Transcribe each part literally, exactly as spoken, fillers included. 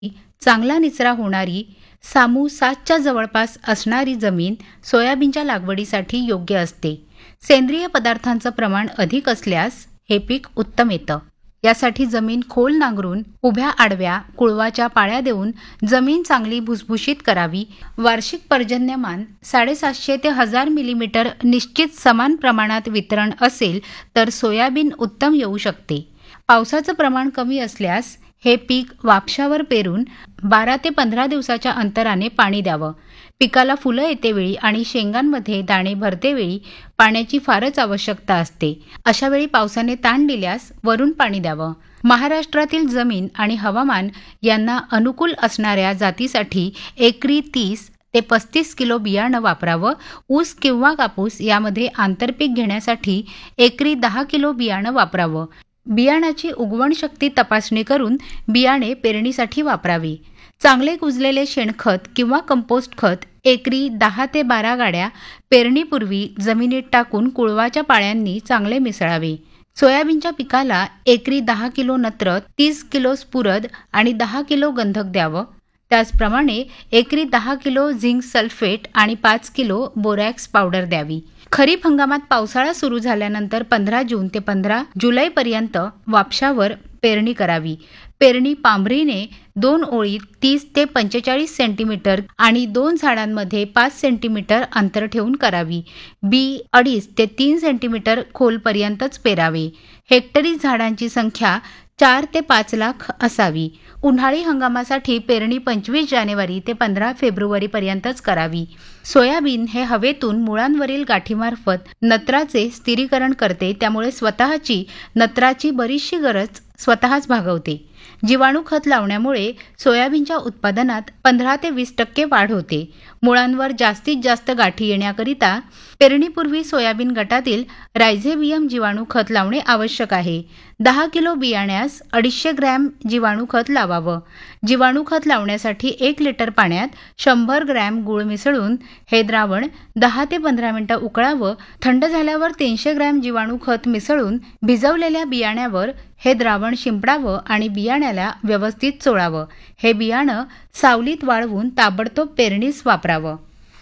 चांगला निचरा होणारी सामू सातच्या जवळपास असणारी जमीन सोयाबीनच्या लागवडीसाठी योग्य असते. सेंद्रिय पदार्थांचं प्रमाण अधिक असल्यास हे पीक उत्तम येतं. यासाठी जमीन खोल नांगरून उभ्या आडव्या कुळवाच्या पाळ्या देऊन जमीन चांगली भुसभुशीत करावी. वार्षिक पर्जन्यमान साडेसातशे ते हजार मिलीमीटर निश्चित समान प्रमाणात वितरण असेल तर सोयाबीन उत्तम येऊ शकते. पावसाचं प्रमाण कमी असल्यास हे पीक वापशावर पेरून बारा ते पंधरा दिवसाच्या अंतराने पाणी द्यावं. पिकाला फुलं येतेवेळी आणि शेंगांमध्ये दाणे भरतेवेळी पाण्याची फारच आवश्यकता असते. अशावेळी पावसाने ताण दिल्यास वरून पाणी द्यावं. महाराष्ट्रातील जमीन आणि हवामान यांना अनुकूल असणाऱ्या जातीसाठी एकरी तीस ते पस्तीस किलो बियाणं वापरावं. ऊस किंवा कापूस यामध्ये आंतरपीक घेण्यासाठी एकरी दहा किलो बियाणं वापरावं. बियाणाची उगवण शक्ती तपासणी करून बियाणे पेरणीसाठी वापरावी. चांगले कुजलेले शेणखत किंवा कंपोस्ट खत एकरी दहा ते बारा गाड्या पेरणीपूर्वी जमिनीत टाकून कुळवाच्या पाळ्यांनी चांगले मिसळावे. सोयाबीनच्या पिकाला एकरी दहा किलो नत्र, तीस किलो स्फुरद आणि दहा किलो गंधक द्यावं. त्याचप्रमाणे एकरी दहा किलो झिंक सल्फेट आणि पाच किलो बोरॅक्स पावडर द्यावी. खरीप हंगामात पावसाळा सुरू झाल्यानंतर पंधरा जून ते पंधरा जुलैपर्यंत वापशावर पेरणी करावी. पेरणी पांभरीने दोन ओळीत तीस ते पंचेचाळीस सेंटीमीटर आणि दोन झाडांमध्ये पाच सेंटीमीटर अंतर ठेवून करावी. बी अडीच ते तीन सेंटीमीटर खोलपर्यंतच पेरावे. हेक्टरी झाडांची संख्या चार ते पाच लाख असावी. उन्हाळी हंगामासाठी पेरणी पंचवीस जानेवारी ते पंधरा फेब्रुवारीपर्यंतच करावी. सोयाबीन हे हवेतून मुळांवरील गाठीमार्फत नत्राचे स्थिरीकरण करते, त्यामुळे स्वतःची नत्राची बरीचशी गरज स्वतःच भागवते. जीवाणू खत लावण्यामुळे सोयाबीनच्या उत्पादनात पंधरा ते वीस टक्के वाढ होते. मुळांवर जास्तीत जास्त गाठी येण्याकरिता पेरणीपूर्वी सोयाबीन गटातील रायझोबियम जीवाणू खत लावणे आवश्यक आहे. दहा किलो बियाण्यास अडीचशे ग्रॅम जीवाणू खत लावावं. जीवाणू खत लावण्यासाठी एक लिटर पाण्यात शंभर ग्रॅम गूळ मिसळून हे द्रावण दहा ते पंधरा मिनिटं उकळावं. थंड झाल्यावर तीनशे ग्रॅम जीवाणू खत मिसळून भिजवलेल्या बियाण्यावर हे द्रावण शिंपडावं आणि बियाण्याला व्यवस्थित चोळावं. हे बियाणं सावलीत वाळवून ताबडतोब पेरणीस वापरावं.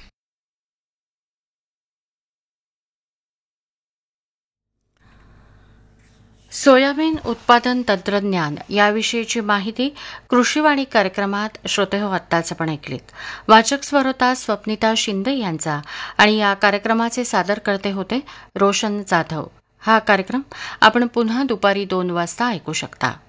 सोयाबीन उत्पादन तंत्रज्ञान याविषयीची माहिती कृषीवाणी कार्यक्रमात श्रोते हो आत्ताच आपण ऐकलीत. वाचक स्वर होता स्वप्निता शिंदे यांचा आणि या कार्यक्रमाचे सादरकर्ते होते रोशन जाधव. हा कार्यक्रम आपण पुन्हा दुपारी दोन वाजता ऐकू शकता.